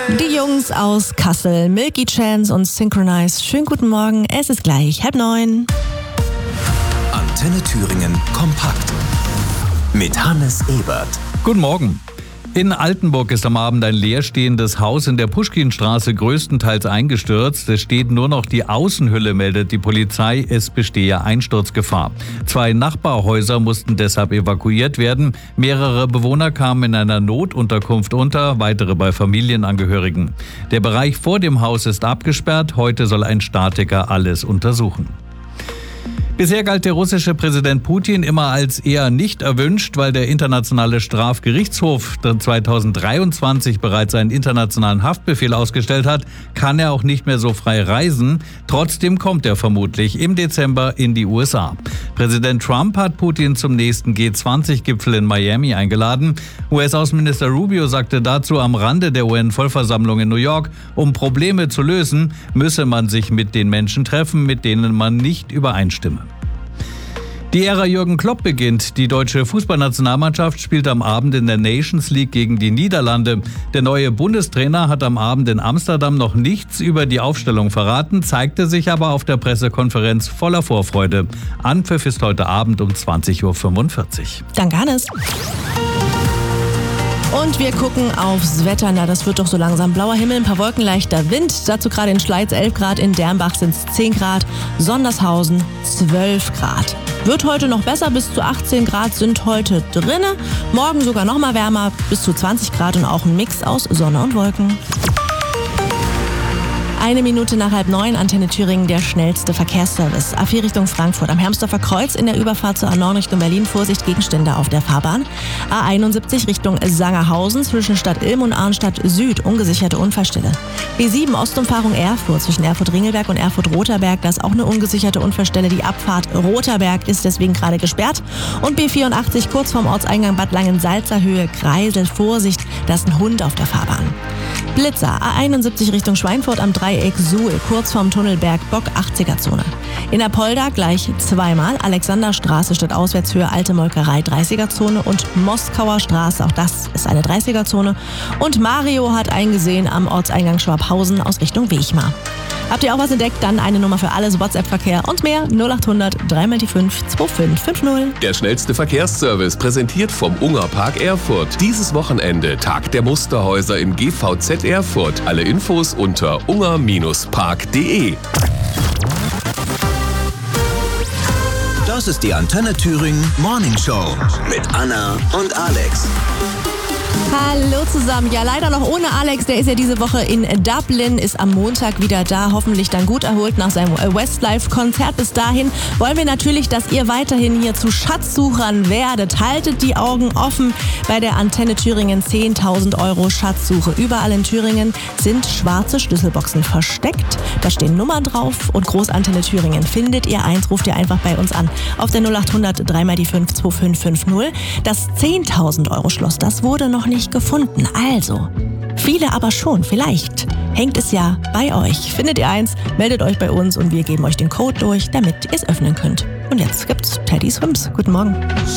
Die Jungs aus Kassel, Milky Chance und Synchronize. Schönen guten Morgen, es ist gleich 8:30. Antenne Thüringen kompakt mit Hannes Ebert. Guten Morgen. In Altenburg ist am Abend ein leerstehendes Haus in der Puschkinstraße größtenteils eingestürzt. Es steht nur noch die Außenhülle, meldet die Polizei. Es bestehe Einsturzgefahr. 2 Nachbarhäuser mussten deshalb evakuiert werden. Mehrere Bewohner kamen in einer Notunterkunft unter, weitere bei Familienangehörigen. Der Bereich vor dem Haus ist abgesperrt. Heute soll ein Statiker alles untersuchen. Bisher galt der russische Präsident Putin immer als eher nicht erwünscht, weil der Internationale Strafgerichtshof 2023 bereits einen internationalen Haftbefehl ausgestellt hat, kann er auch nicht mehr so frei reisen. Trotzdem kommt er vermutlich im Dezember in die USA. Präsident Trump hat Putin zum nächsten G20-Gipfel in Miami eingeladen. US-Außenminister Rubio sagte dazu am Rande der UN-Vollversammlung in New York, um Probleme zu lösen, müsse man sich mit den Menschen treffen, mit denen man nicht übereinstimme. Die Ära Jürgen Klopp beginnt. Die deutsche Fußballnationalmannschaft spielt am Abend in der Nations League gegen die Niederlande. Der neue Bundestrainer hat am Abend in Amsterdam noch nichts über die Aufstellung verraten, zeigte sich aber auf der Pressekonferenz voller Vorfreude. Anpfiff ist heute Abend um 20:45 Uhr. Danke, Hannes. Und wir gucken aufs Wetter. Na, das wird doch so langsam. Blauer Himmel, ein paar Wolken, leichter Wind. Dazu gerade in Schleiz 11 Grad, in Dernbach sind es 10 Grad, Sondershausen 12 Grad. Wird heute noch besser, bis zu 18 Grad sind heute drinne. Morgen sogar noch mal wärmer, bis zu 20 Grad und auch ein Mix aus Sonne und Wolken. 1 Minute nach 8:30, Antenne Thüringen, der schnellste Verkehrsservice. A4 Richtung Frankfurt. Am Hermsdorfer Kreuz in der Überfahrt zur A9 Richtung Berlin. Vorsicht, Gegenstände auf der Fahrbahn. A71 Richtung Sangerhausen zwischen Stadt Ilm und Arnstadt Süd. Ungesicherte Unfallstelle. B7 Ostumfahrung Erfurt zwischen Erfurt-Ringelberg und Erfurt-Roterberg. Da ist auch eine ungesicherte Unfallstelle. Die Abfahrt Roterberg ist deswegen gerade gesperrt. Und B84 kurz vorm Ortseingang Bad Langensalza-Höhe Kreisel. Vorsicht, da ist ein Hund auf der Fahrbahn. Blitzer, A71 Richtung Schweinfurt am Dreieck Suhl, kurz vorm Tunnelberg Bock 80er-Zone. In Apolda gleich zweimal, Alexanderstraße statt Auswärtshöhe Alte Molkerei 30er-Zone und Moskauer Straße, auch das ist eine 30er-Zone. Und Mario hat eingesehen am Ortseingang Schwabhausen aus Richtung Wechmar. Habt ihr auch was entdeckt? Dann eine Nummer für alles, WhatsApp-Verkehr und mehr 0800 3x5 2550. Der schnellste Verkehrsservice, präsentiert vom Ungerpark Erfurt. Dieses Wochenende Tag der Musterhäuser im GVZ Erfurt. Alle Infos unter unger-park.de. Das ist die Antenne Thüringen Morning Show mit Anna und Alex. Hallo zusammen. Ja, leider noch ohne Alex. Der ist ja diese Woche in Dublin, ist am Montag wieder da. Hoffentlich dann gut erholt nach seinem Westlife-Konzert. Bis dahin wollen wir natürlich, dass ihr weiterhin hier zu Schatzsuchern werdet. Haltet die Augen offen bei der Antenne Thüringen 10.000 € Schatzsuche. Überall in Thüringen sind schwarze Schlüsselboxen versteckt. Da stehen Nummern drauf und Großantenne Thüringen. Findet ihr eins, ruft ihr einfach bei uns an. Auf der 0800 3x5 2550. Das 10.000 € Schloss, das wurde noch nicht gefunden. Also, viele aber schon. Vielleicht hängt es ja bei euch. Findet ihr eins, meldet euch bei uns und wir geben euch den Code durch, damit ihr es öffnen könnt. Und jetzt gibt's Teddy Swims. Guten Morgen.